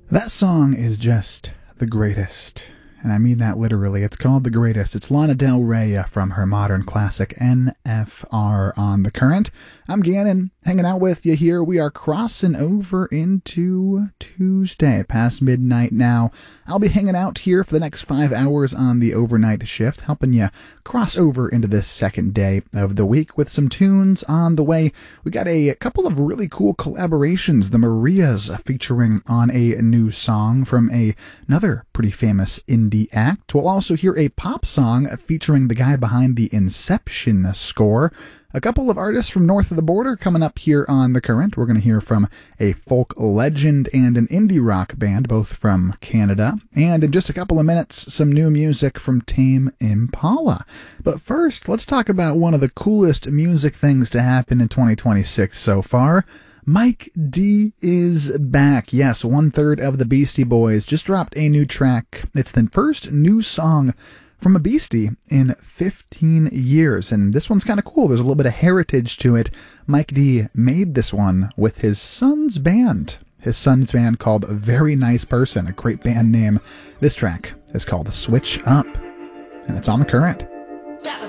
That song is just the greatest. And I mean that literally. It's called The Greatest. It's Lana Del Rey from her modern classic NFR on The Current. I'm Gannon, hanging out with you here. We are crossing over into Tuesday, past midnight now. I'll be hanging out here for the next 5 hours on the overnight shift, helping you cross over into this second day of the week with some tunes on the way. We got a couple of really cool collaborations. The Marias featuring on a new song from another pretty famous indie act. We'll also hear a pop song featuring the guy behind the Inception score. A couple of artists from north of the border coming up here on The Current. We're going to hear from a folk legend and an indie rock band, both from Canada. And in just a couple of minutes, some new music from Tame Impala. But first, let's talk about one of the coolest music things to happen in 2026 so far. Mike D is back. Yes, 1/3 of the Beastie Boys just dropped a new track. It's the first new song from a Beastie in 15 years, and this one's kind of cool. There's a little bit of heritage to it. Mike D made this one with his son's band. His son's band called Very Nice Person, a great band name. This track is called Switch Up, and it's on The Current.